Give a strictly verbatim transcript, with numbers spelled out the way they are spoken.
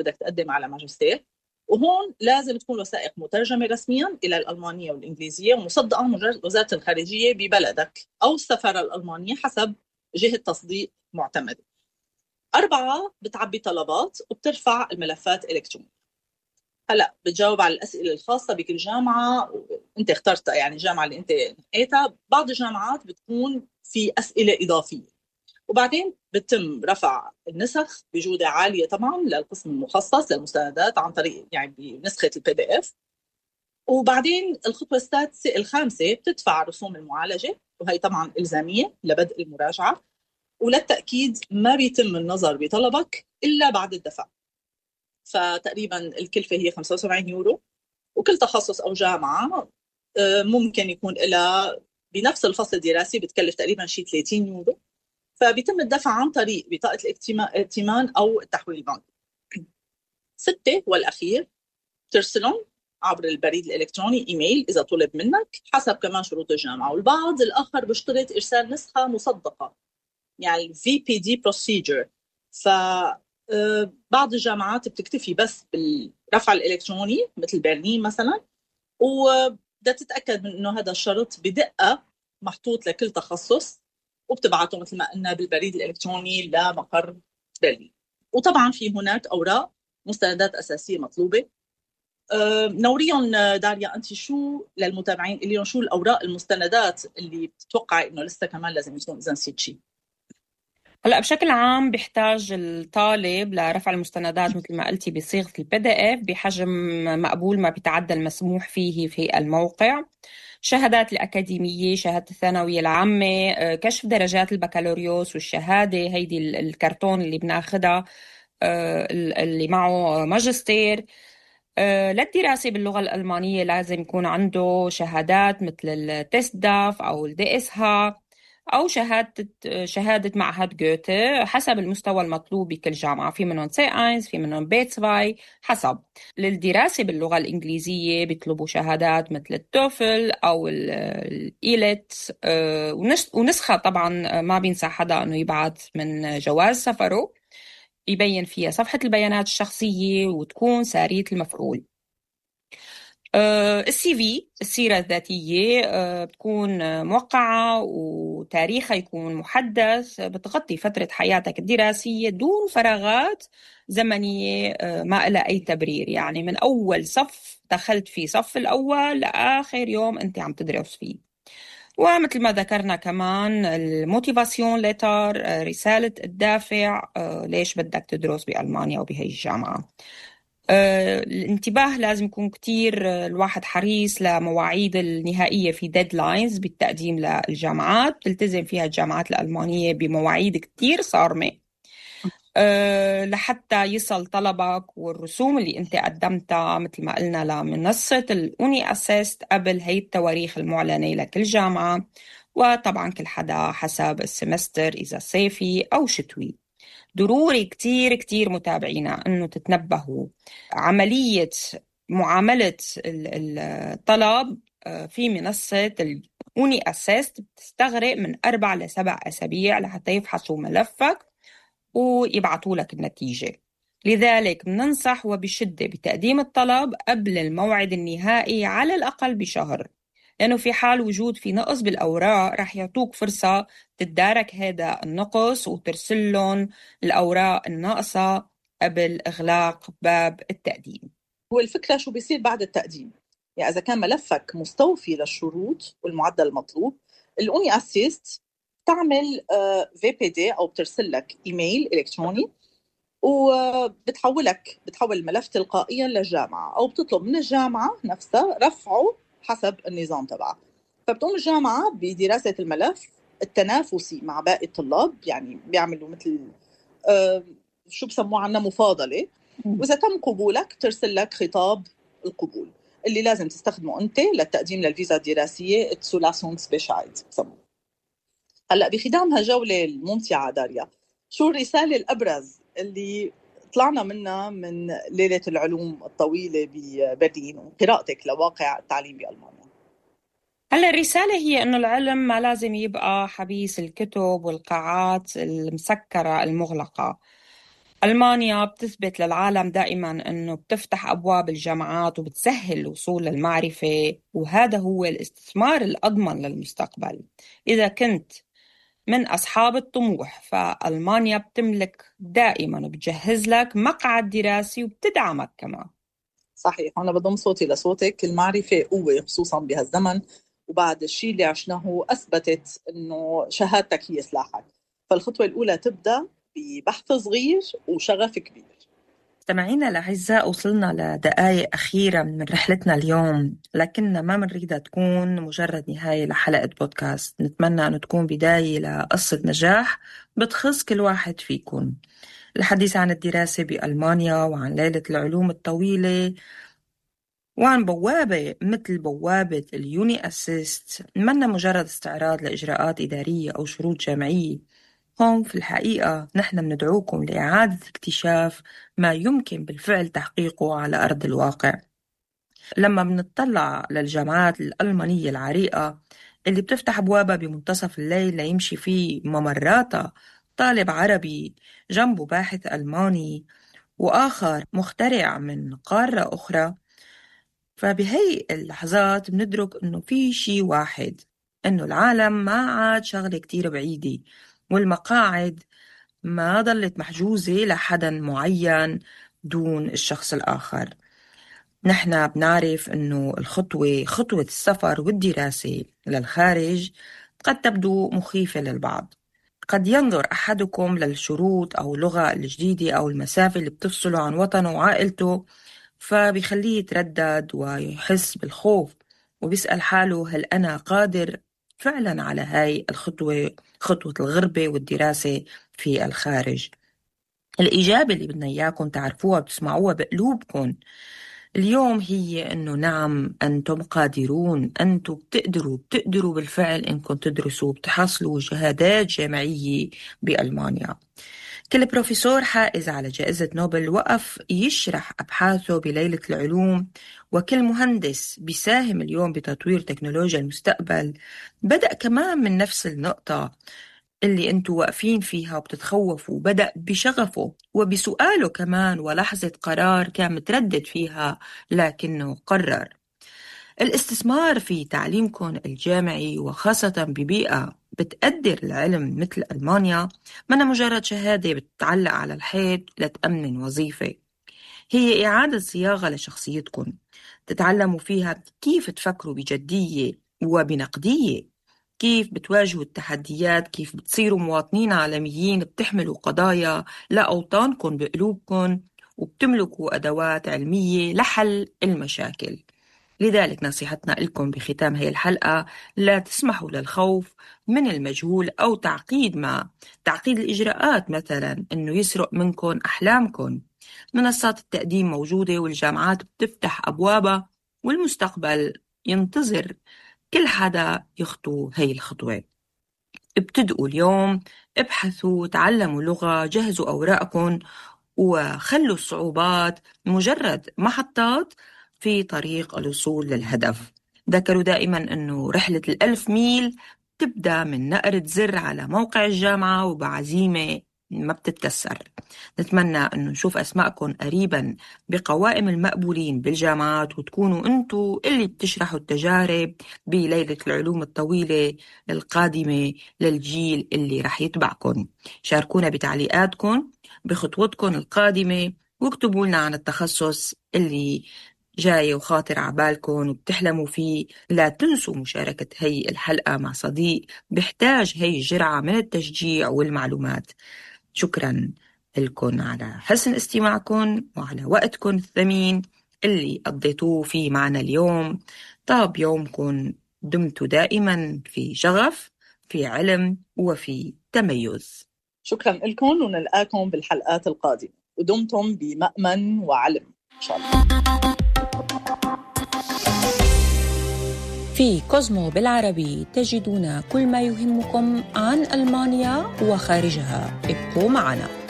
بدك تقدم على ماجستير، وهون لازم تكون وثائق مترجمة رسميا إلى الألمانية والإنجليزية ومصدقة من وزارة الخارجية ببلدك أو السفارة الألمانية حسب جهة تصديق معتمدة. أربعة، بتعبي طلبات وبترفع الملفات إلكترونيا. هلا بتجاوب على الأسئلة الخاصة بكل جامعة أنت اخترتها، يعني الجامعة اللي أنت نقيتها. بعض الجامعات بتكون في أسئلة إضافية، وبعدين بتم رفع النسخ بجودة عالية طبعا للقسم المخصص للمستندات عن طريق يعني بنسخة البي دي اف. وبعدين الخطوة السادسة الخامسة بتدفع رسوم المعالجة، وهي طبعا إلزامية لبدء المراجعة، وللتأكيد ما بيتم النظر بطلبك إلا بعد الدفع. فتقريبا الكلفة هي خمسة وسبعين يورو، وكل تخصص أو جامعة ممكن يكون لها بنفس الفصل الدراسي بتكلف تقريبا شيء ثلاثين يورو. فبيتم الدفع عن طريق بطاقة الائتمان أو التحويل البنكي. ستة والأخير، ترسلهم عبر البريد الإلكتروني إيميل إذا طلب منك حسب كمان شروط الجامعة. والبعض الآخر بيشترط إرسال نسخة مصدقة، يعني في بي دي procedure. فبعض الجامعات بتكتفي بس بالرفع الإلكتروني مثل برلين مثلا، وبدها تتأكد من أنه هذا الشرط بدقة محطوط لكل تخصص، وبتبعته مثل ما قلنا بالبريد الإلكتروني لمقر برلين. وطبعا في هناك أوراق مستندات أساسية مطلوبة. أه نوريهم داريا أنت شو للمتابعين اليوم شو الأوراق المستندات اللي بتتوقع إنه لسه كمان لازم يكون إذا نسيت شيء؟ هلا بشكل عام بيحتاج الطالب لرفع المستندات مثل ما قلتي بصيغة البي دي اف بحجم مقبول ما بيتعدى المسموح فيه في الموقع، شهادات الأكاديمية، شهادة الثانوية العامة، كشف درجات البكالوريوس والشهادة هيدي الكرتون اللي بناخدها اللي معه ماجستير. للدراسة باللغة الألمانية لازم يكون عنده شهادات مثل التست داف أو الدي اس ها أو شهادة شهادة معهد جوته حسب المستوى المطلوب بكل جامعة، في منهم سي واحد في منهم بي اثنين حسب. للدراسة باللغة الإنجليزية بيطلبوا شهادات مثل التوفل أو الإيلت، ونسخة طبعا ما بينسى حدا أنه يبعث من جواز سفره يبين فيها صفحة البيانات الشخصية وتكون سارية المفعول. السي في السيرة الذاتية بتكون موقعة وتاريخها يكون محدث، بتغطي فترة حياتك الدراسية دون فراغات زمنية ما لها أي تبرير، يعني من أول صف دخلت في صف الأول لآخر يوم أنت عم تدرس فيه. ومثل ما ذكرنا كمان الموتيفاسيون ليتر، رسالة الدافع ليش بدك تدرس بألمانيا وبهي الجامعة. الانتباه لازم يكون كتير الواحد حريص لمواعيد النهائية في ديدلاينز بالتقديم للجامعات، تلتزم فيها الجامعات الألمانية بمواعيد كتير صارمة أه لحتى يصل طلبك والرسوم اللي انت قدمتها مثل ما قلنا لمنصة الأوني أسيست قبل هي التواريخ المعلنة لكل جامعة. وطبعا كل حدا حسب السمستر إذا صيفي أو شتوي. ضروري كتير كتير متابعينا أنه تتنبهوا عملية معاملة الطلب في منصة الأوني أسيست بتستغرق من أربع لسبع أسابيع لحتى يفحصوا ملفك ويبعثوا لك النتيجة. لذلك ننصح وبشدة بتقديم الطلب قبل الموعد النهائي على الأقل بشهر، لأنه في حال وجود في نقص بالأوراق رح يعطوك فرصة تتدارك هذا النقص وترسل لهم الأوراق الناقصة قبل إغلاق باب التقديم. والفكرة شو بيصير بعد التقديم؟ يعني إذا كان ملفك مستوفي للشروط والمعدل المطلوب، الأوني أسيست تعمل في بي دي أو بترسل لك إيميل إلكتروني، وبتحولك بتحول الملف تلقائيا للجامعة، أو بتطلب من الجامعة نفسها رفعه حسب النظام تبعها. فبتقوم الجامعة بدراسة الملف التنافسي مع باقي الطلاب، يعني بيعملوا مثل آه شو بسموه عنا مفاضلة، وإذا تم قبولك ترسل لك خطاب القبول اللي لازم تستخدمه أنت للتقديم للفيزا الدراسية تسولاسون سبيشايد بسموه. هلأ بختام هالجولة الممتعة داريا، شو الرسالة الأبرز اللي طلعنا منها من ليلة العلوم الطويلة ببرلين وقراءتك لواقع التعليم بألمانيا؟ هلا الرسالة هي إنه العلم ما لازم يبقى حبيس الكتب والقاعات المسكرة المغلقة. ألمانيا بتثبت للعالم دائما أنه بتفتح أبواب الجامعات وبتسهل الوصول للمعرفة، وهذا هو الاستثمار الأضمن للمستقبل. إذا كنت من أصحاب الطموح فألمانيا بتملك دائما وبتجهز لك مقعد دراسي وبتدعمك كمان. صحيح، أنا بضم صوتي لصوتك. المعرفة قوة خصوصا بهالزمن، وبعد الشيء اللي عشناه أثبتت أنه شهادتك هي سلاحك. فالخطوة الأولى تبدأ ببحث صغير وشغف كبير. مستمعينا الأعزاء، وصلنا لدقائق أخيرة من رحلتنا اليوم، لكننا ما منريدها تكون مجرد نهاية لحلقة بودكاست. نتمنى أن تكون بداية لقصة نجاح بتخص كل واحد فيكم. الحديث عن الدراسة بألمانيا وعن ليلة العلوم الطويلة وعن بوابة مثل بوابة اليوني أسيست منا مجرد استعراض لإجراءات إدارية أو شروط جامعية. هون في الحقيقة نحن بندعوكم لإعادة اكتشاف ما يمكن بالفعل تحقيقه على أرض الواقع. لما بنطلع للجامعات الألمانية العريقة اللي بتفتح أبوابها بمنتصف الليل ليمشي في ممراتها طالب عربي جنبه باحث ألماني وآخر مخترع من قارة أخرى، فبهي اللحظات بندرك إنه في شيء واحد، إنه العالم ما عاد شغلة كتير بعيدة، والمقاعد ما ضلت محجوزة لحدا معين دون الشخص الآخر. نحن بنعرف إنه الخطوة خطوة السفر والدراسة للخارج قد تبدو مخيفة للبعض. قد ينظر أحدكم للشروط أو اللغة الجديدة أو المسافة اللي بتفصله عن وطنه وعائلته فبيخليه يتردد ويحس بالخوف وبيسأل حاله هل أنا قادر فعلا على هاي الخطوة، خطوة الغربة والدراسة في الخارج؟ الإجابة اللي بدنا إياكم تعرفوها وتسمعوها بقلوبكم اليوم هي إنه نعم، أنتم قادرون، أنتم بتقدروا بتقدروا بالفعل إنكم تدرسوا وبتحصلوا شهادات جامعية بألمانيا. كل بروفيسور حائز على جائزة نوبل وقف يشرح أبحاثه بليلة العلوم، وكل مهندس بيساهم اليوم بتطوير تكنولوجيا المستقبل بدأ كمان من نفس النقطة اللي انتوا واقفين فيها وبتتخوفوا، بدأ بشغفه وبسؤاله كمان، ولحظة قرار كان متردد فيها لكنه قرر. الاستثمار في تعليمكم الجامعي وخاصة ببيئة بتقدر العلم مثل ألمانيا منا مجرد شهادة بتتعلق على الحيط لتأمن وظيفة، هي إعادة صياغة لشخصيتكم تتعلموا فيها كيف تفكروا بجدية وبنقدية، كيف بتواجهوا التحديات، كيف بتصيروا مواطنين عالميين بتحملوا قضايا لأوطانكم بقلوبكم وبتملكوا أدوات علمية لحل المشاكل. لذلك نصيحتنا لكم بختام هي الحلقة: لا تسمحوا للخوف من المجهول أو تعقيد ما تعقيد الإجراءات مثلا أنه يسرق منكم أحلامكم. منصات التقديم موجودة والجامعات بتفتح أبوابها، والمستقبل ينتظر كل حدا يخطو هي الخطوة. ابتدئوا اليوم، ابحثوا، تعلموا لغة، جهزوا أوراقكم، وخلوا الصعوبات مجرد محطات في طريق الوصول للهدف. ذكروا دائما أنه رحلة الألف ميل تبدأ من نقرة زر على موقع الجامعة وبعزيمة ما بتتكسر. نتمنى أنه نشوف أسماءكم قريبا بقوائم المقبولين بالجامعات، وتكونوا أنتوا اللي بتشرحوا التجارب بليلة العلوم الطويلة القادمة للجيل اللي رح يتبعكم. شاركونا بتعليقاتكم بخطوتكم القادمة، واكتبوا لنا عن التخصص اللي جاي وخاطر عبالكم وبتحلموا فيه. لا تنسوا مشاركة هي الحلقة مع صديق بيحتاج هي الجرعة من التشجيع والمعلومات. شكرا لكم على حسن استماعكم وعلى وقتكم الثمين اللي قضيتوه فيه معنا اليوم. طاب يومكم، دمتوا دائما في شغف، في علم، وفي تميز. شكرا لكم، ونلقاكم بالحلقات القادمة، ودمتم بمأمن وعلم إن شاء الله. في كوزمو بالعربي تجدون كل ما يهمكم عن ألمانيا وخارجها. ابقوا معنا.